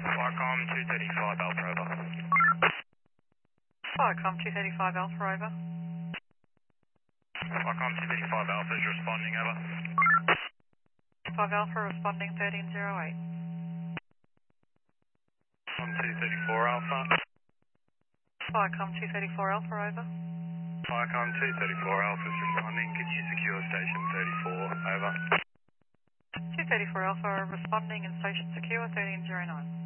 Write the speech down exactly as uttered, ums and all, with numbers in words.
Viacom two thirty-five Alpha over. Viacom two thirty-five Alpha over. Viacom two thirty-five Alpha is responding over. five Alpha responding thirteen zero eight. On two thirty-four Alpha. Viacom two thirty-four Alpha over. Viacom two thirty-four Alpha is responding. Could you secure station thirty-four over? two thirty-four Alpha responding in station secure thirteen zero nine.